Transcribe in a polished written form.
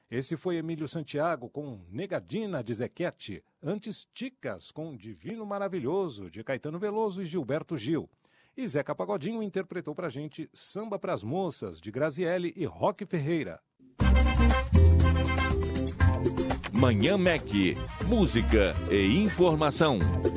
Esse foi Emílio Santiago com Negadina de Zequete. Antes, Ticas com Divino Maravilhoso de Caetano Veloso e Gilberto Gil. E Zeca Pagodinho interpretou pra gente Samba pras Moças de Graziele e Roque Ferreira. Manhã Mac, música e informação.